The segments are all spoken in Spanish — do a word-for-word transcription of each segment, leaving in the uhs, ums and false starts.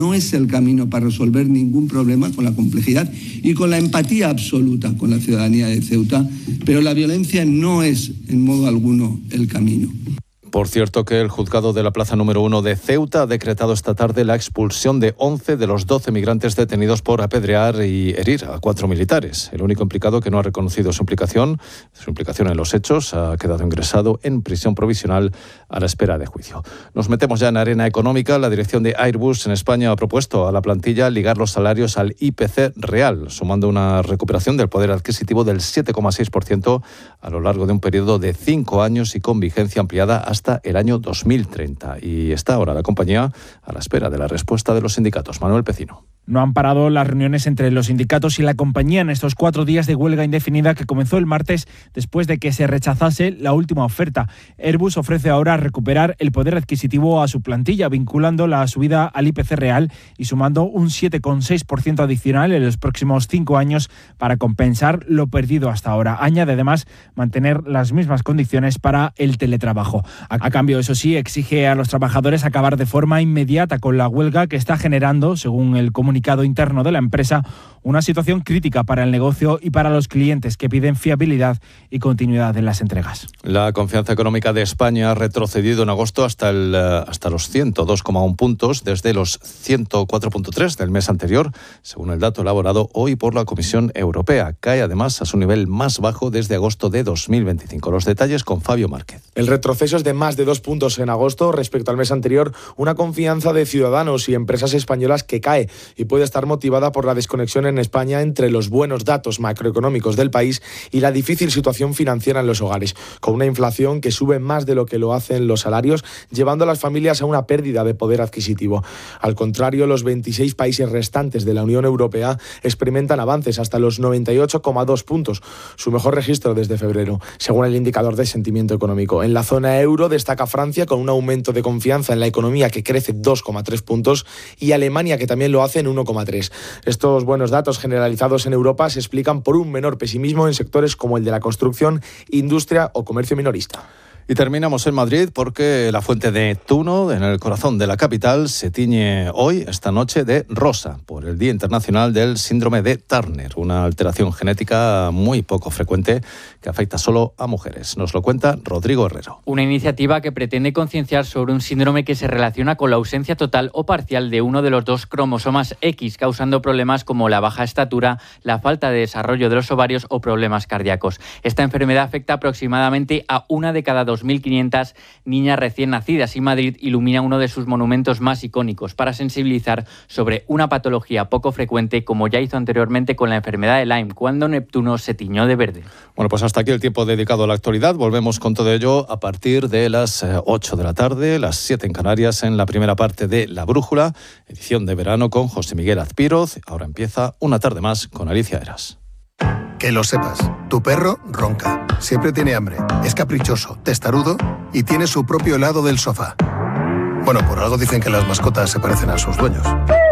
No es el camino para resolver ningún problema, con la complejidad y con la empatía absoluta con la ciudadanía de Ceuta, pero la violencia no es en modo alguno el camino. Por cierto, que el juzgado de la plaza número uno de Ceuta ha decretado esta tarde la expulsión de once de los doce migrantes detenidos por apedrear y herir a cuatro militares. El único implicado, que no ha reconocido su implicación, su implicación en los hechos, ha quedado ingresado en prisión provisional a la espera de juicio. Nos metemos ya en arena económica. La dirección de Airbus en España ha propuesto a la plantilla ligar los salarios al I P C real, sumando una recuperación del poder adquisitivo del siete coma seis por ciento a lo largo de un periodo de cinco años y con vigencia ampliada hasta hasta el año dos mil treinta. Y está ahora la compañía a la espera de la respuesta de los sindicatos. Manuel Pecino. No han parado las reuniones entre los sindicatos y la compañía en estos cuatro días de huelga indefinida que comenzó el martes después de que se rechazase la última oferta. Airbus ofrece ahora recuperar el poder adquisitivo a su plantilla, vinculando la subida al I P C real y sumando un siete coma seis por ciento adicional en los próximos cinco años para compensar lo perdido hasta ahora. Añade además mantener las mismas condiciones para el teletrabajo. A cambio, eso sí, exige a los trabajadores acabar de forma inmediata con la huelga que está generando, según el comunicado interno de la empresa, una situación crítica para el negocio y para los clientes que piden fiabilidad y continuidad en las entregas. La confianza económica de España ha retrocedido en agosto hasta, el, hasta los ciento dos coma uno puntos desde los ciento cuatro coma tres del mes anterior, según el dato elaborado hoy por la Comisión Europea. Cae además a su nivel más bajo desde agosto de dos mil veinticinco. Los detalles con Fabio Márquez. El retroceso es de más de dos puntos en agosto respecto al mes anterior, una confianza de ciudadanos y empresas españolas que cae y puede estar motivada por la desconexión en España entre los buenos datos macroeconómicos del país y la difícil situación financiera en los hogares, con una inflación que sube más de lo que lo hacen los salarios, llevando a las familias a una pérdida de poder adquisitivo. Al contrario, los veintiséis países restantes de la Unión Europea experimentan avances hasta los noventa y ocho coma dos puntos, su mejor registro desde febrero, según el indicador de sentimiento económico. En la zona euro destaca Francia con un aumento de confianza en la economía que crece dos coma tres puntos y Alemania, que también lo hace en uno coma tres. Estos buenos datos generalizados en Europa se explican por un menor pesimismo en sectores como el de la construcción, industria o comercio minorista. Y terminamos en Madrid porque la fuente de Neptuno, en el corazón de la capital, se tiñe hoy, esta noche, de rosa por el Día Internacional del Síndrome de Turner, una alteración genética muy poco frecuente que afecta solo a mujeres. Nos lo cuenta Rodrigo Herrero. Una iniciativa que pretende concienciar sobre un síndrome que se relaciona con la ausencia total o parcial de uno de los dos cromosomas X, causando problemas como la baja estatura, la falta de desarrollo de los ovarios o problemas cardíacos. Esta enfermedad afecta aproximadamente a una de cada dos mil quinientas niñas recién nacidas y Madrid ilumina uno de sus monumentos más icónicos para sensibilizar sobre una patología poco frecuente, como ya hizo anteriormente con la enfermedad de Lyme, cuando Neptuno se tiñó de verde. Bueno, pues hasta aquí el tiempo dedicado a la actualidad. Volvemos con todo ello a partir de las ocho de la tarde, las siete en Canarias, en la primera parte de La Brújula, edición de verano con José Miguel Azpiroz. Ahora empieza una tarde más con Alicia Eras. Que lo sepas, tu perro ronca, siempre tiene hambre, es caprichoso, testarudo y tiene su propio helado del sofá. Bueno, por algo dicen que las mascotas se parecen a sus dueños.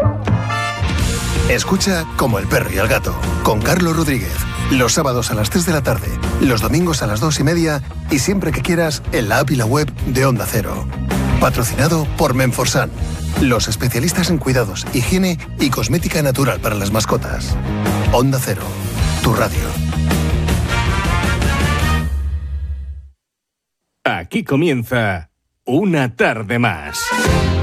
Escucha Como el perro y el gato, con Carlos Rodríguez, los sábados a las tres de la tarde, los domingos a las dos y media y siempre que quieras en la app y la web de Onda Cero. Patrocinado por Menforsan, los especialistas en cuidados, higiene y cosmética natural para las mascotas. Onda Cero, tu radio. Aquí comienza Una tarde más.